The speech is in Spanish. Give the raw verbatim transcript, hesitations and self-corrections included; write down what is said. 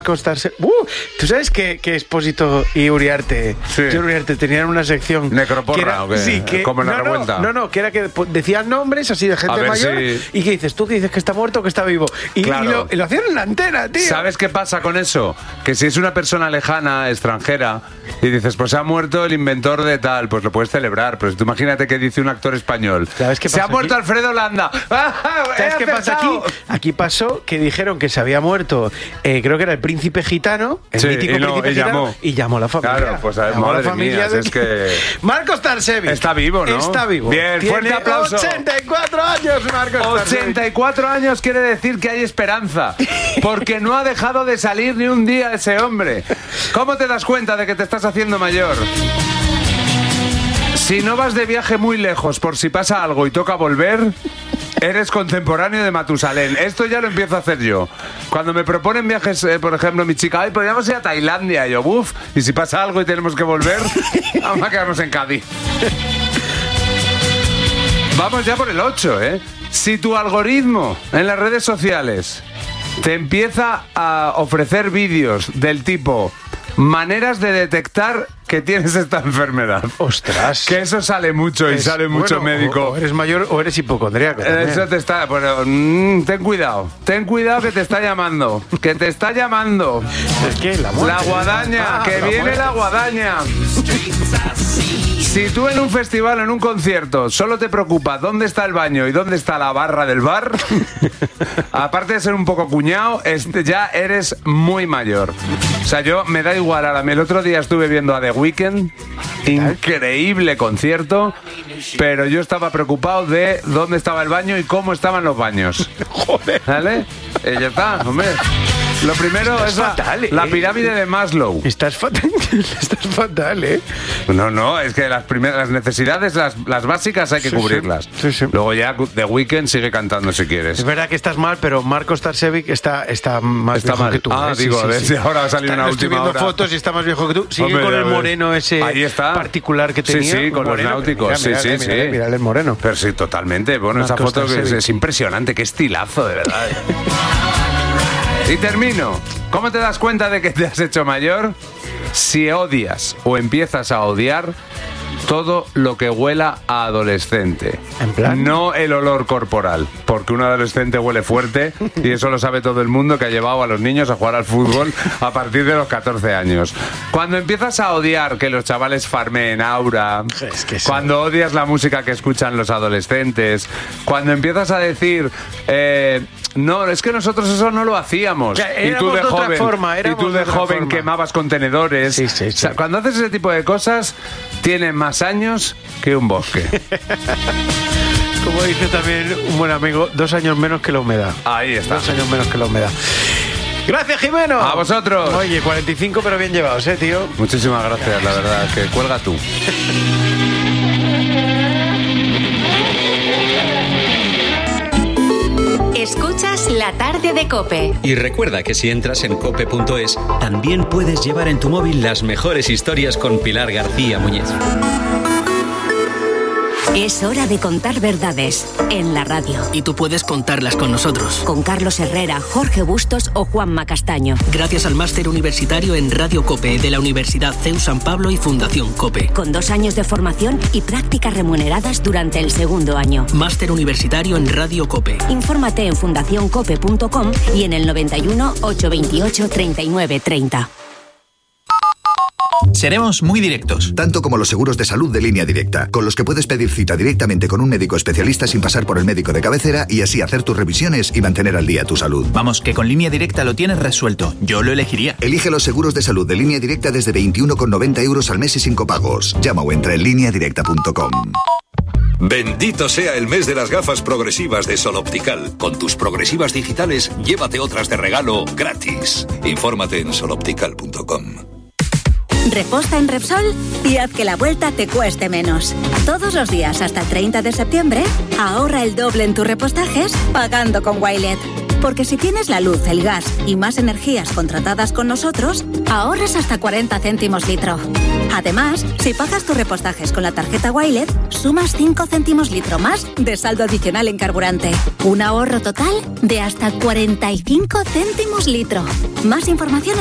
Costarse. Uh, ¿Tú sabes que, que Expósito y Uriarte, sí. yo Uriarte tenían una sección necroporra que era, o qué? Sí, que, como en la no, revuelta. No, no, no, que era que decían nombres así de gente mayor si... y que dices, tú que dices que está muerto o que está vivo. Y, claro. y, lo, y lo hacían en la antena, tío. ¿Sabes qué pasa con eso? Que si es una persona lejana, extranjera, y dices, pues se ha muerto el inventor de tal, pues lo puedes celebrar. Pero tú imagínate que dice un actor español, ¿sabes qué pasa se ha muerto aquí? Alfredo Landa. ¿Sabes qué pasa aquí? Aquí pasó que dijeron que se había muerto, eh, creo que era el príncipe gitano, el sí, mítico y no, príncipe y gitano, llamó. y llamó a la familia. Claro, pues a ver, llamó madre a la familia mía, de... es que... Marcos Starcevic. Está vivo, ¿no? Está vivo. Bien, Tiene fuerte aplauso. ochenta y cuatro años, Marcos ochenta y cuatro años quiere decir que hay esperanza, porque no ha dejado de salir ni un día ese hombre. ¿Cómo te das cuenta de que te estás haciendo mayor? Si no vas de viaje muy lejos por si pasa algo y toca volver, eres contemporáneo de Matusalén. Esto ya lo empiezo a hacer yo. Cuando me proponen viajes, eh, por ejemplo, mi chica, ay, podríamos ir a Tailandia. Y yo, uff, y si pasa algo y tenemos que volver, vamos a quedarnos en Cádiz. Vamos ya por el ocho, ¿eh? Si tu algoritmo en las redes sociales te empieza a ofrecer vídeos del tipo maneras de detectar que tienes esta enfermedad. Ostras. Que eso sale mucho y es, sale mucho bueno, médico. O eres mayor o eres hipocondríaco. Eso te está... Bueno, mmm, ten cuidado. Ten cuidado que te está llamando. Que te está llamando. Es que la muerte. La guadaña. Ah, que la viene muerte. La guadaña. Si tú en un festival o en un concierto solo te preocupa dónde está el baño y dónde está la barra del bar, aparte de ser un poco cuñado, este, ya eres muy mayor. O sea, yo me da igual. Ahora, el otro día estuve viendo a The Weeknd, increíble concierto, pero yo estaba preocupado de dónde estaba el baño y cómo estaban los baños. Joder. ¿Vale? Y ya está, hombre. Lo primero estás es la, fatal, ¿eh? la pirámide de Maslow. Estás fatal, estás fatal, ¿eh? No, no, es que las primeras las necesidades, las, las básicas hay que sí, cubrirlas. Sí, sí. Luego ya The Weeknd sigue cantando si quieres. Es verdad que estás mal, pero Marcos Starcevic está, está más está viejo mal. que tú. Ah, ¿eh? digo, sí, a ver sí, si sí. ahora va a salir está, una última estoy viendo hora. fotos y está más viejo que tú. Sigue Hombre, con el moreno ese ahí está. particular que tenía. Sí, sí, con moreno, los náuticos. Mira, sí, mira, sí, mira, sí. Mira, mira el moreno. Pero sí, totalmente. Bueno, Marcos esa foto que es, Starcevic. es impresionante. Qué estilazo, de verdad. Y termino. ¿Cómo te das cuenta de que te has hecho mayor? Si odias o empiezas a odiar todo lo que huela a adolescente. ¿En plan? No el olor corporal, porque un adolescente huele fuerte y eso lo sabe todo el mundo que ha llevado a los niños a jugar al fútbol a partir de los catorce años. Cuando empiezas a odiar que los chavales farmeen Aura, es que sí. Cuando odias la música que escuchan los adolescentes, cuando empiezas a decir... Eh, no, es que nosotros eso no lo hacíamos. Que y tú de, de joven, forma, y tú de, de joven forma. quemabas contenedores. Sí, sí, sí. O sea, cuando haces ese tipo de cosas, tienes más años que un bosque. Como dice también un buen amigo, dos años menos que la humedad. Ahí está. Dos años menos que la humedad. Gracias, Jimeno. A vosotros. Oye, cuarenta y cinco pero bien llevados, ¿eh, tío? Muchísimas gracias, la verdad. Que cuelga tú. Escuchas La Tarde de COPE. Y recuerda que si entras en cope punto es, también puedes llevar en tu móvil las mejores historias con Pilar García Muñiz. Es hora de contar verdades en la radio. Y tú puedes contarlas con nosotros. Con Carlos Herrera, Jorge Bustos o Juanma Castaño. Gracias al máster universitario en Radio COPE de la Universidad C E U San Pablo y Fundación COPE. Con dos años de formación y prácticas remuneradas durante el segundo año. Máster universitario en Radio COPE. Infórmate en fundación cope punto com y en el noventa y uno, ochocientos veintiocho, treinta y nueve treinta. Seremos muy directos. Tanto como los seguros de salud de Línea Directa, con los que puedes pedir cita directamente con un médico especialista sin pasar por el médico de cabecera y así hacer tus revisiones y mantener al día tu salud. Vamos, que con Línea Directa lo tienes resuelto. Yo lo elegiría. Elige los seguros de salud de Línea Directa desde veintiuno con noventa euros al mes y sin copagos. Llama o entra en línea directa punto com. Bendito sea el mes de las gafas progresivas de Sol Optical. Con tus progresivas digitales, llévate otras de regalo gratis. Infórmate en sol optical punto com. Reposta en Repsol y haz que la vuelta te cueste menos. Todos los días hasta el treinta de septiembre, ahorra el doble en tus repostajes pagando con Wilet. Porque si tienes la luz, el gas y más energías contratadas con nosotros, ahorras hasta cuarenta céntimos litro. Además, si pagas tus repostajes con la tarjeta Wilet, sumas cinco céntimos litro más de saldo adicional en carburante. Un ahorro total de hasta cuarenta y cinco céntimos litro. Más información